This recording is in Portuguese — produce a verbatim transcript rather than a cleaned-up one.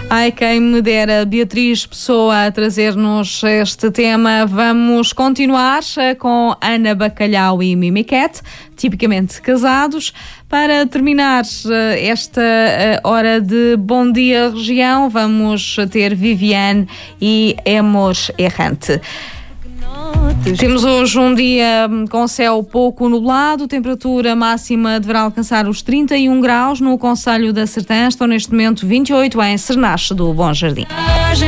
Ai, quem me dera, Beatriz Pessoa a trazer-nos este tema. Vamos continuar com Ana Bacalhau e Mimiquete, tipicamente casados. Para terminar esta hora de Bom Dia Região, vamos ter Viviane e Amor Errante. Temos hoje um dia com céu pouco nublado, temperatura máxima deverá alcançar os trinta e um graus no concelho da Sertã. Estão neste momento vinte e oito em Cernache do Bom Jardim.